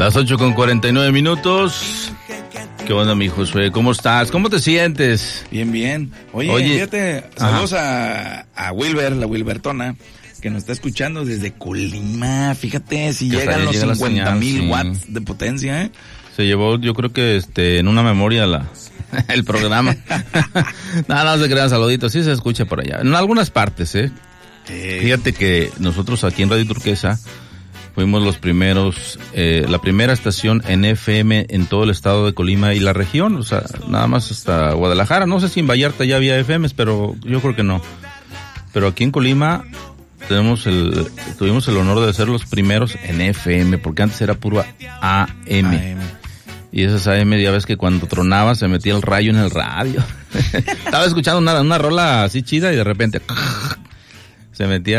Las 8:49. ¿Qué onda, mi Josué? ¿Cómo estás? ¿Cómo te sientes? Bien, bien. Oye, fíjate, saludos a Wilber, la Wilbertona, que nos está escuchando desde Colima. Fíjate, si llegan los 50,000 watts de potencia, ¿eh? Se llevó, yo creo que en una memoria el programa. No se crean, saluditos. Sí se escucha por allá. En algunas partes, Fíjate que nosotros aquí en Radio Turquesa fuimos los primeros, la primera estación en FM en todo el estado de Colima y la región, o sea, nada más hasta Guadalajara. No sé si en Vallarta ya había FMs, pero yo creo que no. Pero aquí en Colima tuvimos el honor de ser los primeros en FM, porque antes era puro AM. Y esas AM, ya ves que cuando tronaba se metía el rayo en el radio. Estaba escuchando una rola así chida y de repente se metía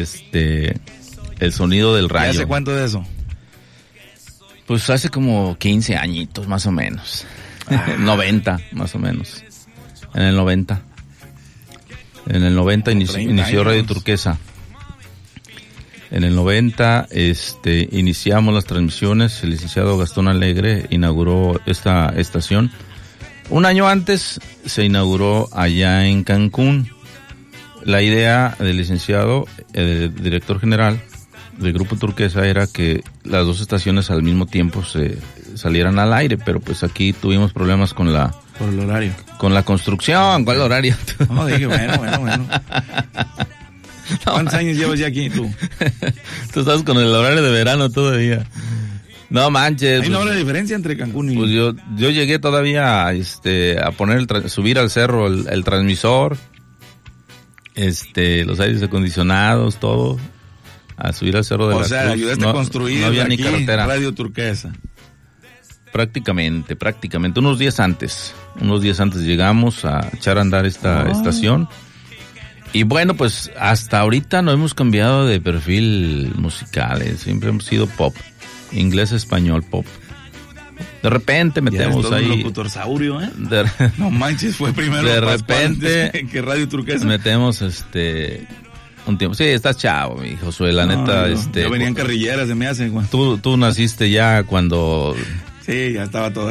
el sonido del rayo. ¿Y hace cuánto de eso? Pues hace como 15 añitos, más o menos. 90, más o menos. En el 90. En el 90 inició Radio Turquesa. En el 90 iniciamos las transmisiones. El licenciado Gastón Alegre inauguró esta estación. Un año antes se inauguró allá en Cancún. La idea del licenciado, director general del Grupo Turquesa, era que las dos estaciones al mismo tiempo se salieran al aire, pero pues aquí tuvimos problemas con por el horario. Con la construcción. ¿Cuál horario? No, dije, bueno. ¿Cuántos años llevas ya aquí tú? Tú estás con el horario de verano todavía. No manches. ¿Hay una hora de diferencia entre Cancún y...? Pues yo llegué todavía a poner subir al cerro el transmisor, los aires acondicionados, todo, a subir al cerro de la Cruz. O sea, ayudaste a construir no había aquí ni carretera. Radio Turquesa. Prácticamente. Unos días antes llegamos a echar a andar esta estación. Y bueno, pues hasta ahorita no hemos cambiado de perfil musical, siempre hemos sido pop, inglés, español, pop. De repente metemos ya ahí... un locutorsaurio, no manches, fue primero de repente que Radio Turquesa. Metemos un tiempo. Sí, estás chavo, mi Josué, la neta. Ya venían carrilleras, se me hacen. Tú naciste ya cuando... Sí, ya estaba todo